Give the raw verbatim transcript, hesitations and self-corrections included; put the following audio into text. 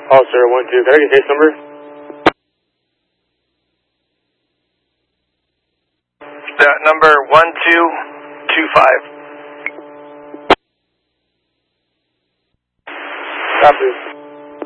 Officer one two, can I get case number? Uh, number one two two five. Copy.